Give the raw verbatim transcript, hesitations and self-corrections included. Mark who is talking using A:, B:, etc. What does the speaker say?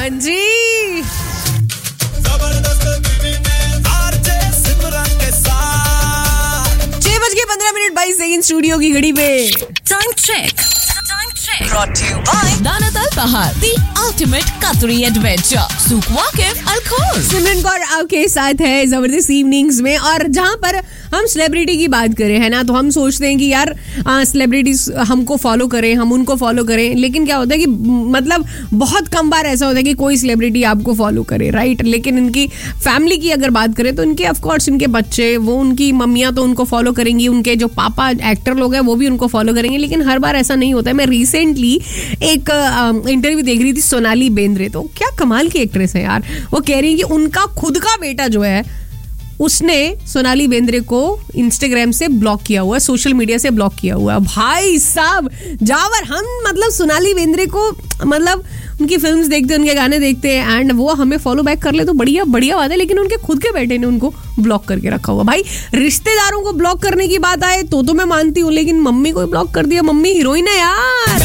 A: सुमन जी। छह बज के पंद्रह मिनट बाईस सेकंड स्टूडियो की घड़ी पे
B: time check brought to you by Danatal Bahar, the ultimate Qatari adventure. Souk Waqif Al Khor.
A: सिमरन कौर आपके साथ है जबरदस्त इवनिंग्स में। और जहाँ पर हम सेलिब्रिटी की बात करें है ना, तो हम सोचते हैं कि यार सेलिब्रिटीज हमको फॉलो करें, हम उनको फॉलो करें, लेकिन क्या होता है कि मतलब बहुत कम बार ऐसा होता है कि कोई सेलिब्रिटी आपको फॉलो करे, राइट। लेकिन इनकी फैमिली की अगर बात करें तो इनके ऑफकोर्स इनके बच्चे, वो उनकी मम्मियाँ तो उनको फॉलो करेंगी, उनके जो पापा एक्टर लोग हैं वो भी उनको फॉलो करेंगे, लेकिन हर बार ऐसा नहीं होता है। मैं रिसेंटली एक इंटरव्यू देख रही थी सोनाली बेंद्रे, तो क्या कमाल की एक्ट्रेस है यार। वो कह रही है कि उनका खुद का बेटा जो है उसने सोनाली बेंद्रे को इंस्टाग्राम से ब्लॉक किया हुआ है, सोशल मीडिया से ब्लॉक किया हुआ है। भाई साहब जावर, हम मतलब सोनाली बेंद्रे को मतलब उनकी फिल्म्स देखते हैं, उनके गाने देखते हैं एंड वो हमें फॉलो बैक कर ले तो बढ़िया बढ़िया बात है, लेकिन उनके खुद के बेटे ने उनको ब्लॉक करके रखा हुआ। भाई रिश्तेदारों को ब्लॉक करने की बात आए तो तो मैं मानती हूँ, लेकिन मम्मी को ब्लॉक कर दिया। मम्मी हीरोइन है यार।